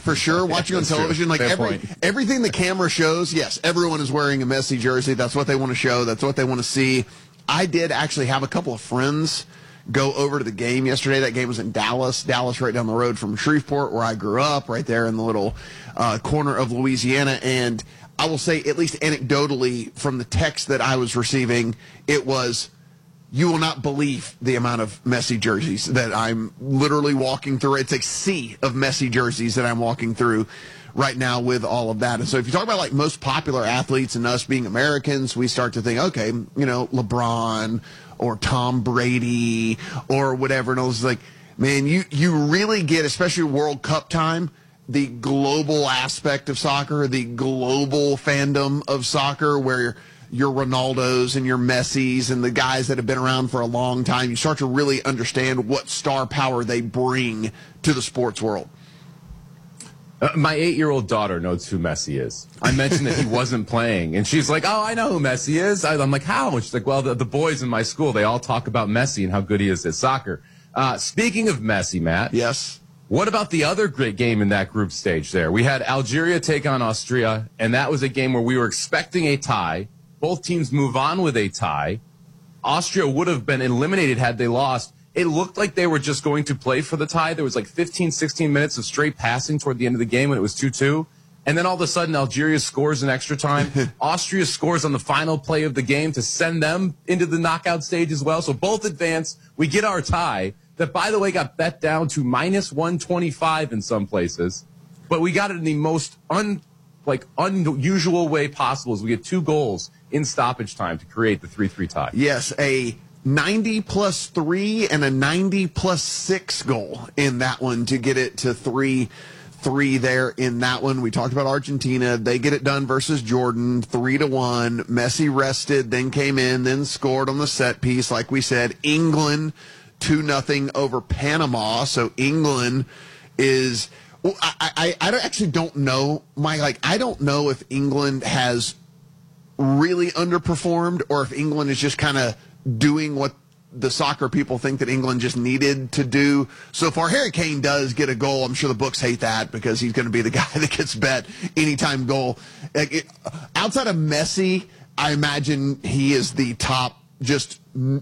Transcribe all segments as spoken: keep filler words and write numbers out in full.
for sure. Watching on television, like Fair every point. everything the camera shows, yes, everyone is wearing a Messi jersey. That's what they want to show. That's what they want to see. I did actually have a couple of friends go over to the game yesterday. That game was in Dallas. Dallas right down the road from Shreveport, where I grew up, right there in the little uh, corner of Louisiana. And I will say, at least anecdotally, from the text that I was receiving, it was, you will not believe the amount of Messi jerseys that I'm literally walking through. It's a sea of Messi jerseys that I'm walking through right now with all of that. And so if you talk about like most popular athletes and us being Americans, we start to think, okay, you know, LeBron or Tom Brady or whatever. And I was like, man, you, you really get, especially World Cup time, the global aspect of soccer, the global fandom of soccer, where your Ronaldos and your Messis and the guys that have been around for a long time, you start to really understand what star power they bring to the sports world. Uh, my eight-year-old daughter knows who Messi is. I mentioned that he wasn't playing, and she's like, oh, I know who Messi is. I, I'm like, how? And she's like, well, the, the boys in my school, they all talk about Messi and how good he is at soccer. Uh, speaking of Messi, Matt. Yes. What about the other great game in that group stage there? We had Algeria take on Austria, and that was a game where we were expecting a tie. Both teams move on with a tie. Austria would have been eliminated had they lost. It looked like they were just going to play for the tie. There was like fifteen, sixteen minutes of straight passing toward the end of the game when it was two two. And then all of a sudden, Algeria scores in extra time. Austria scores on the final play of the game to send them into the knockout stage as well. So both advance. We get our tie that, by the way, got bet down to minus one twenty-five in some places. But we got it in the most un, like unusual way possible, as we get two goals in stoppage time to create the three three tie. Yes, a ninety plus three and a ninety plus six goal in that one to get it to three three there in that one. We talked about Argentina. They get it done versus Jordan, three to one. Messi rested, then came in, then scored on the set piece. Like we said, England two nothing over Panama. So England is, well, I, I, I actually don't know, Mike, like, I don't know if England has really underperformed or if England is just kind of doing what the soccer people think that England just needed to do so far. Harry Kane does get a goal. I'm sure the books hate that because he's going to be the guy that gets bet anytime goal. Like it, outside of Messi, I imagine he is the top just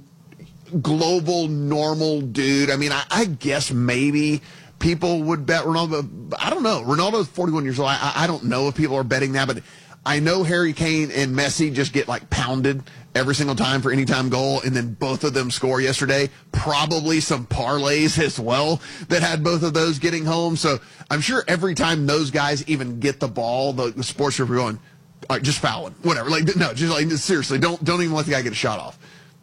global normal dude. I mean, I, I guess maybe people would bet Ronaldo, but I don't know. Ronaldo's forty-one years old. I, I don't know if people are betting that, but I know Harry Kane and Messi just get like pounded every single time for any time goal, and then both of them score yesterday. Probably some parlays as well that had both of those getting home. So I'm sure every time those guys even get the ball, the, the sports are going, all right, just foul him, whatever. Like no, just like seriously, don't don't even let the guy get a shot off.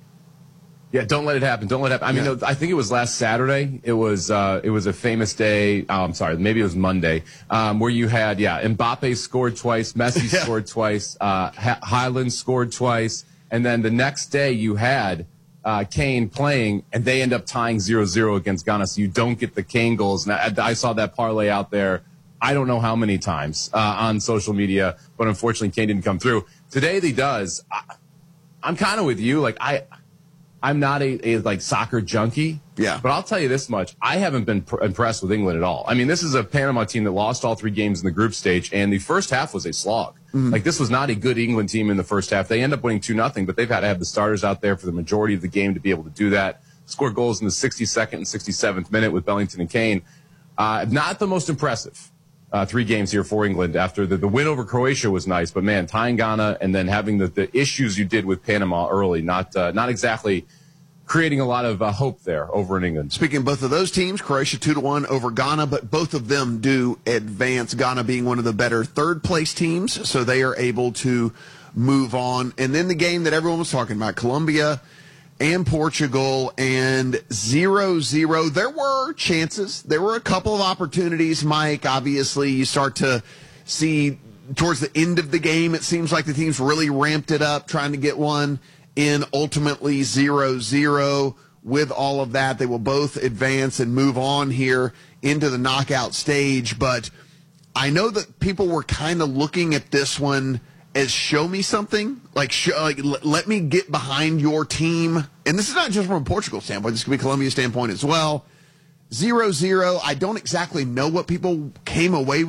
Yeah, don't let it happen. Don't let it happen. I mean, Yeah. no, I think it was last Saturday. It was uh, it was a famous day. Oh, I'm sorry, maybe it was Monday, um, where you had yeah, Mbappe scored twice, Messi Yeah. scored twice, uh, ha- Highland scored twice, and then the next day you had uh, Kane playing, and they end up tying zero zero against Ghana. So you don't get the Kane goals. And I, I saw that parlay out there. I don't know how many times uh, on social media, but unfortunately Kane didn't come through. Today he does. I, I'm kind of with you. Like I. I'm not a, a like soccer junkie, Yeah. but I'll tell you this much. I haven't been pr- impressed with England at all. I mean, this is a Panama team that lost all three games in the group stage, and the first half was a slog. Mm-hmm. Like, this was not a good England team in the first half. They end up winning two nothing, but they've had to have the starters out there for the majority of the game to be able to do that. Score goals in the sixty-second and sixty-seventh minute with Bellingham and Kane. Uh, not the most impressive. Uh, three games here for England after the, the win over Croatia was nice, but man, tying Ghana and then having the, the issues you did with Panama early, not uh, not exactly creating a lot of uh, hope there over in England. Speaking of both of those teams, Croatia two to one over Ghana, but both of them do advance, Ghana being one of the better third-place teams, so they are able to move on. And then the game that everyone was talking about, Colombia and Portugal, and zero zero. There were chances. There were a couple of opportunities, Mike. Obviously, you start to see towards the end of the game, it seems like the teams really ramped it up, trying to get one in. Ultimately zero zero. With all of that, they will both advance and move on here into the knockout stage. But I know that people were kind of looking at this one as show me something, like, show, like l- let me get behind your team. And this is not just from a Portugal standpoint. This could be Colombia's standpoint as well. zero zero. I don't exactly know what people came away with.